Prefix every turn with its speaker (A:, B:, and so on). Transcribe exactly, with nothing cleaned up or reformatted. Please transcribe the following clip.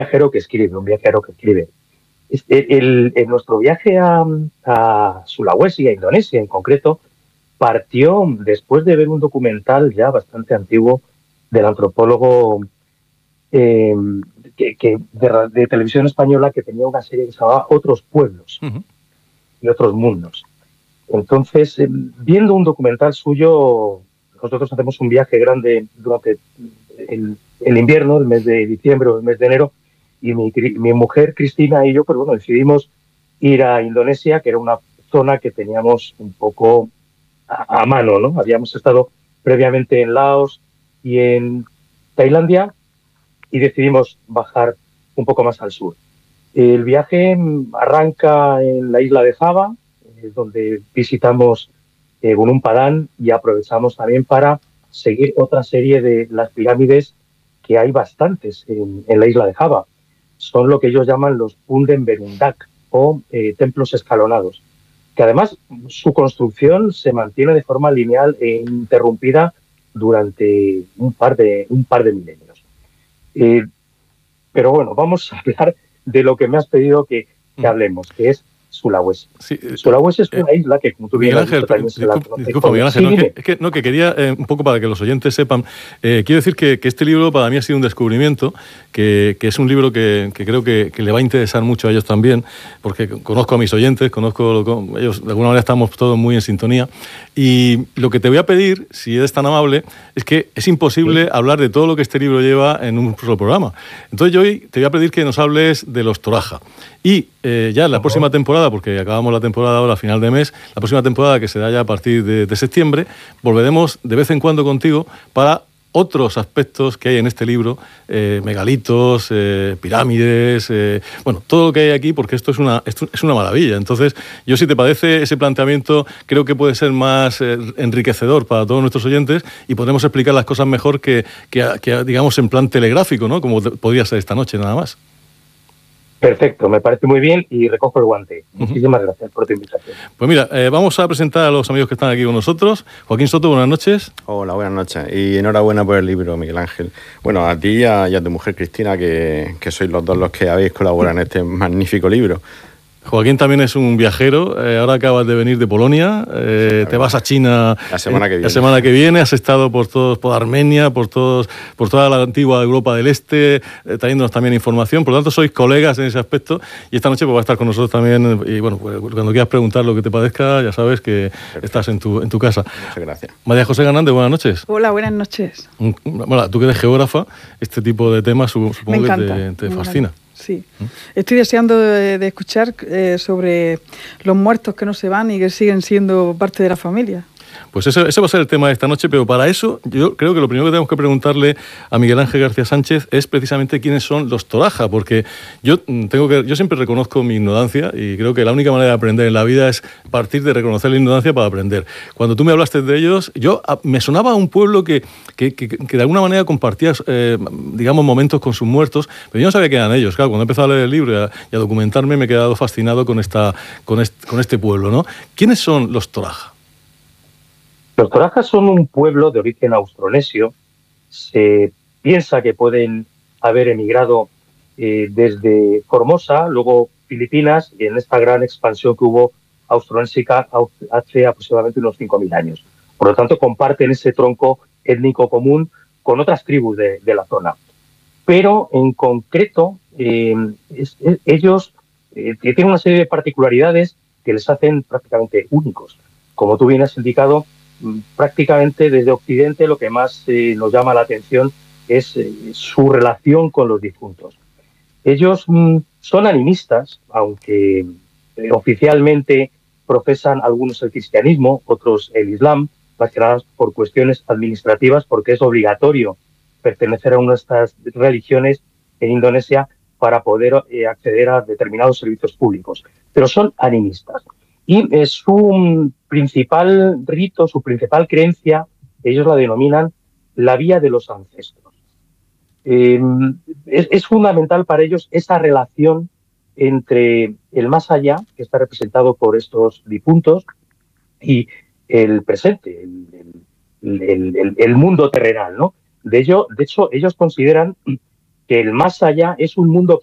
A: viajero que escribe, un viajero que escribe. El, el, el, nuestro viaje a, a Sulawesi, a Indonesia en concreto, partió después de ver un documental ya bastante antiguo del antropólogo eh, que, que de, de televisión española, que tenía una serie que se llamaba Otros Pueblos uh-huh. y Otros Mundos. Entonces, eh, viendo un documental suyo, nosotros hacemos un viaje grande durante el, el invierno, el mes de diciembre o el mes de enero, y mi, mi mujer Cristina y yo, pues bueno, decidimos ir a Indonesia, que era una zona que teníamos un poco a, a mano, ¿no? Habíamos estado previamente en Laos y en Tailandia y decidimos bajar un poco más al sur. El viaje arranca en la isla de Java, eh, donde visitamos eh, Gunung Padang, y aprovechamos también para seguir otra serie de las pirámides, que hay bastantes en, en la isla de Java. Son lo que ellos llaman los Punden Berundak, o eh, templos escalonados, que además su construcción se mantiene de forma lineal e interrumpida durante un par de, un par de milenios. Eh, pero bueno, vamos a hablar de lo que me has pedido que, que hablemos, que es Sulawesi. Sí, Sulawesi es una eh, isla que, como tú bien has dicho, también se la conoce.
B: Disculpa, Miguel Ángel, sí, no, que, es que, no, que quería, eh, un poco para que los oyentes sepan, eh, quiero decir que, que este libro para mí ha sido un descubrimiento, que, que es un libro que, que creo que, que le va a interesar mucho a ellos también, porque conozco a mis oyentes, conozco, ellos de alguna manera estamos todos muy en sintonía, y lo que te voy a pedir, si eres tan amable, es que es imposible sí. hablar de todo lo que este libro lleva en un solo programa. Entonces yo hoy te voy a pedir que nos hables de los Toraja. Y eh, ya en la uh-huh. próxima temporada, porque acabamos la temporada ahora a final de mes, la próxima temporada, que será ya a partir de, de septiembre, volveremos de vez en cuando contigo para otros aspectos que hay en este libro, eh, megalitos, eh, pirámides, eh, bueno, todo lo que hay aquí, porque esto es una, esto es una maravilla. Entonces, yo, si te parece, ese planteamiento creo que puede ser más eh, enriquecedor para todos nuestros oyentes, y podremos explicar las cosas mejor que, que, que digamos, en plan telegráfico, ¿no? Como podría ser esta noche, nada más.
A: Perfecto, me parece muy bien y recojo el guante. Uh-huh. Muchísimas gracias por tu invitación.
B: Pues mira, eh, vamos a presentar a los amigos que están aquí con nosotros. Joaquín Soto, buenas noches.
C: Hola, buenas noches. Y enhorabuena por el libro, Miguel Ángel. Bueno, a ti y a, y a tu mujer Cristina, que, que sois los dos los que habéis colaborado en este magnífico libro.
B: Joaquín también es un viajero, eh, ahora acabas de venir de Polonia, eh, sí, te vas a China
C: la semana que viene.
B: La semana que viene, has estado por todos, por Armenia, por todos, por toda la antigua Europa del Este, eh, trayéndonos también información, por lo tanto sois colegas en ese aspecto, y esta noche pues, va a estar con nosotros también, y bueno, pues, cuando quieras preguntar lo que te parezca, ya sabes que Perfecto. Estás en tu, en tu casa.
C: Muchas gracias.
B: María José Ganande, buenas noches.
D: Hola, buenas noches.
B: Bueno, tú que eres geógrafa, este tipo de temas supongo que te, te fascina.
D: Encanta. Sí, estoy deseando de, de escuchar eh, sobre los muertos que no se van y que siguen siendo parte de la familia.
B: Pues ese, ese va a ser el tema de esta noche, pero para eso yo creo que lo primero que tenemos que preguntarle a Miguel Ángel García Sánchez es precisamente quiénes son los Toraja, porque yo tengo que yo siempre reconozco mi ignorancia y creo que la única manera de aprender en la vida es partir de reconocer la ignorancia para aprender. Cuando tú me hablaste de ellos, yo me sonaba a un pueblo que, que, que, que de alguna manera compartía, eh, digamos, momentos con sus muertos, pero yo no sabía que eran ellos. Claro, cuando he empezado a leer el libro y a, y a documentarme, me he quedado fascinado con, esta, con, este, con este pueblo, ¿no? ¿Quiénes son los Toraja?
A: Los Torajas son un pueblo de origen austronesio. Se piensa que pueden haber emigrado eh, desde Formosa, luego Filipinas, y en esta gran expansión que hubo austronésica hace aproximadamente unos cinco mil años. Por lo tanto, comparten ese tronco étnico común con otras tribus de, de la zona. Pero, en concreto, eh, es, es, ellos eh, tienen una serie de particularidades que les hacen prácticamente únicos. Como tú bien has indicado, prácticamente desde Occidente lo que más eh, nos llama la atención es eh, su relación con los difuntos. Ellos mm, son animistas, aunque eh, oficialmente profesan algunos el cristianismo, otros el islam, más que nada por cuestiones administrativas, porque es obligatorio pertenecer a una de estas religiones en Indonesia para poder eh, acceder a determinados servicios públicos. Pero son animistas. Y eh, su principal rito, su principal creencia, ellos la denominan la vía de los ancestros. Eh, es, es fundamental para ellos esa relación entre el más allá, que está representado por estos difuntos, y el presente, el, el, el, el mundo terrenal, ¿no? De, ello, de hecho, ellos consideran que el más allá es un mundo